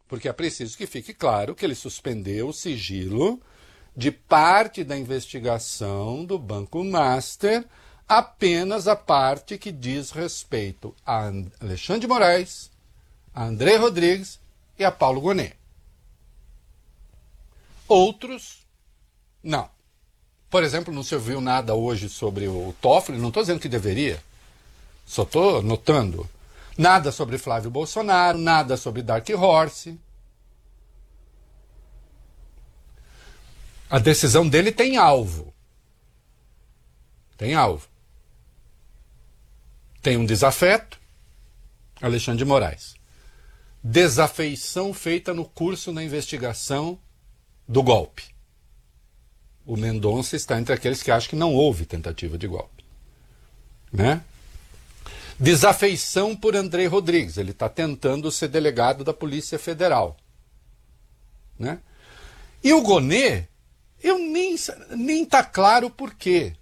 Porque é preciso que fique claro que ele suspendeu o sigilo de parte da investigação do Banco Master, apenas a parte que diz respeito a Alexandre de Moraes, a André Rodrigues e a Paulo Gonet. Outros, não. Por exemplo, não se ouviu nada hoje sobre o Toffoli, não estou dizendo que deveria, só estou notando. Nada sobre Flávio Bolsonaro, nada sobre Dark Horse. A decisão dele tem alvo. Tem alvo. Tem um desafeto, Alexandre de Moraes. Desafeição feita no curso da investigação do golpe. O Mendonça está entre aqueles que acham que não houve tentativa de golpe. Né? Desafeição por André Rodrigues. Ele está tentando ser delegado da Polícia Federal. Né? E o Gonet, nem está claro por quê.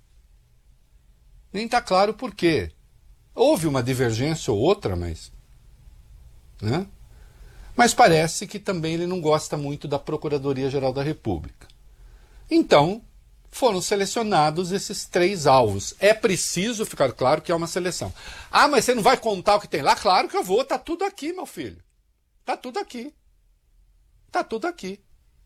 Nem está claro por quê. Houve uma divergência ou outra, mas... Né? Mas parece que também ele não gosta muito da Procuradoria-Geral da República. Então, foram selecionados esses 3 alvos. É preciso ficar claro que é uma seleção. Ah, mas você não vai contar o que tem lá? Claro que eu vou. Está tudo aqui, meu filho. Está tudo aqui. Está tudo aqui.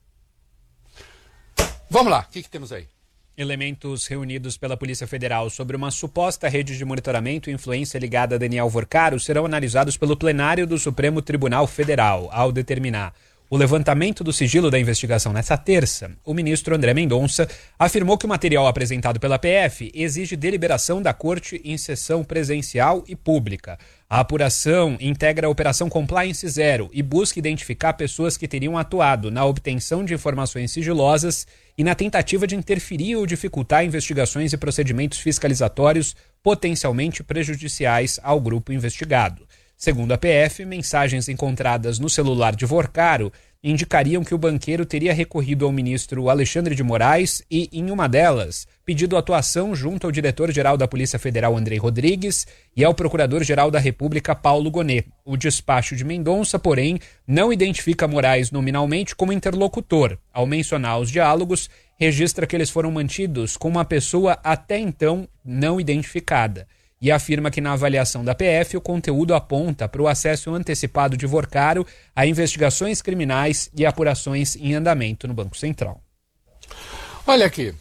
Vamos lá. O que temos aí? Elementos reunidos pela Polícia Federal sobre uma suposta rede de monitoramento e influência ligada a Daniel Vorcaro serão analisados pelo plenário do Supremo Tribunal Federal, ao determinar o levantamento do sigilo da investigação nesta terça. O ministro André Mendonça afirmou que o material apresentado pela PF exige deliberação da Corte em sessão presencial e pública. A apuração integra a Operação Compliance Zero e busca identificar pessoas que teriam atuado na obtenção de informações sigilosas e na tentativa de interferir ou dificultar investigações e procedimentos fiscalizatórios potencialmente prejudiciais ao grupo investigado. Segundo a PF, mensagens encontradas no celular de Vorcaro indicariam que o banqueiro teria recorrido ao ministro Alexandre de Moraes e, em uma delas, pedido atuação junto ao diretor-geral da Polícia Federal, André Rodrigues, e ao procurador-geral da República, Paulo Gonet. O despacho de Mendonça, porém, não identifica Moraes nominalmente como interlocutor. Ao mencionar os diálogos, registra que eles foram mantidos com uma pessoa até então não identificada. E afirma que na avaliação da PF o conteúdo aponta para o acesso antecipado de Vorcaro a investigações criminais e apurações em andamento no Banco Central. Olha aqui,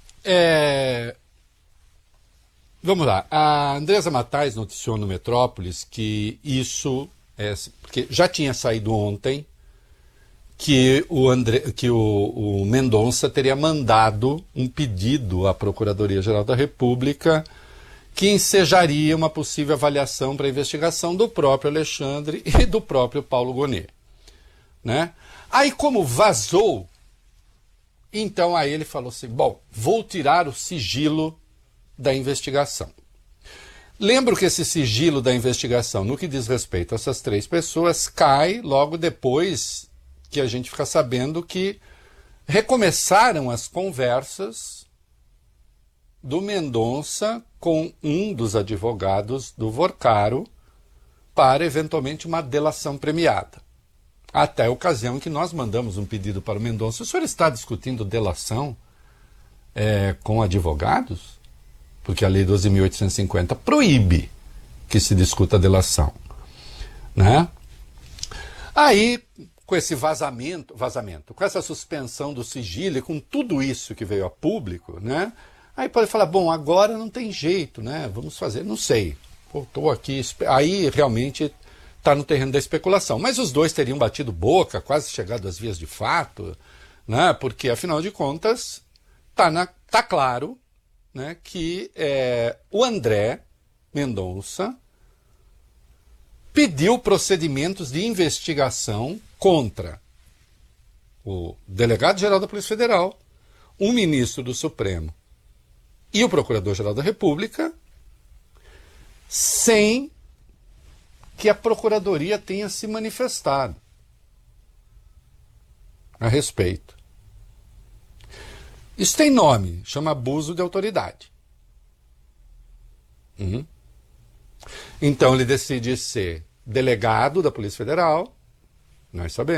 vamos lá, a Andresa Matais noticiou no Metrópolis que isso, porque já tinha saído ontem que o Mendonça teria mandado um pedido à Procuradoria-Geral da República que ensejaria uma possível avaliação para a investigação do próprio Alexandre e do próprio Paulo Gonet. Né? Aí, como vazou, então aí ele falou assim, bom, vou tirar o sigilo da investigação. Lembro que esse sigilo da investigação, no que diz respeito a essas 3 pessoas, cai logo depois que a gente fica sabendo que recomeçaram as conversas do Mendonça com um dos advogados do Vorcaro para, eventualmente, uma delação premiada. Até a ocasião em que nós mandamos um pedido para o Mendonça. O senhor está discutindo delação com advogados? Porque a Lei 12.850 proíbe que se discuta delação. Né? Aí, com esse vazamento, com essa suspensão do sigilo e com tudo isso que veio a público, né? Aí pode falar, bom, agora não tem jeito, né? Vamos fazer, não sei. Estou aqui, aí realmente está no terreno da especulação. Mas os dois teriam batido boca, quase chegado às vias de fato, né? Porque, afinal de contas, tá claro, né, que o André Mendonça pediu procedimentos de investigação contra o delegado-geral da Polícia Federal, o ministro do Supremo e o Procurador-Geral da República, sem que a Procuradoria tenha se manifestado a respeito. Isso tem nome, chama abuso de autoridade. Então ele decide ser delegado da Polícia Federal, nós sabemos.